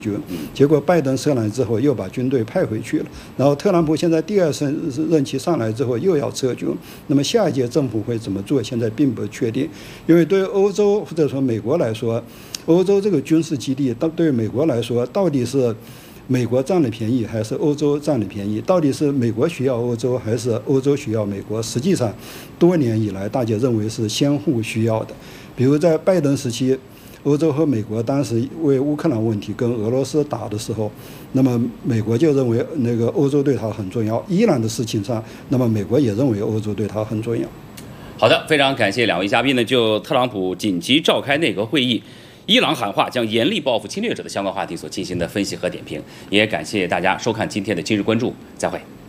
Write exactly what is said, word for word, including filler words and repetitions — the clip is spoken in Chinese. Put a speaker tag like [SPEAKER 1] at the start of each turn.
[SPEAKER 1] 军，结果拜登上来之后又把军队派回去了，然后特朗普现在第二任任期上来之后又要撤军，那么下一届政府会怎么做，现在并不确定，因为对于欧洲或者说美国来说，欧洲这个军事基地，到对于美国来说，到底是美国占了便宜还是欧洲占了便宜？到底是美国需要欧洲还是欧洲需要美国？实际上，多年以来大家认为是相互需要的，比如在拜登时期。欧洲和美国当时为乌克兰问题跟俄罗斯打的时候，那么美国就认为那个欧洲对他很重要。伊朗的事情上，那么美国也认为欧洲对他很重要。
[SPEAKER 2] 好的，非常感谢两位嘉宾呢，就特朗普紧急召开内阁会议，伊朗喊话将严厉报复侵略者的相关话题所进行的分析和点评，也感谢大家收看今天的今日关注，再会。